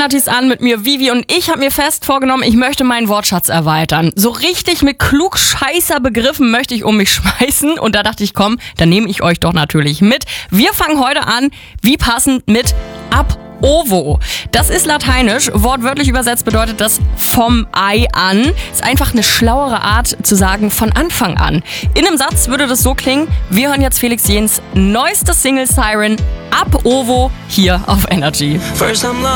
Energys an mit mir, Vivi, und ich habe mir fest vorgenommen, ich möchte meinen Wortschatz erweitern. So richtig mit klugscheißer Begriffen möchte ich um mich schmeißen und da dachte ich, komm, dann nehme ich euch doch natürlich mit. Wir fangen heute an, wie passend, mit ab ovo. Das ist lateinisch, wortwörtlich übersetzt bedeutet das vom Ei an. Ist einfach eine schlauere Art zu sagen von Anfang an. In einem Satz würde das so klingen: Wir hören jetzt Felix Jähns neueste Single Siren ab ovo hier auf Energy.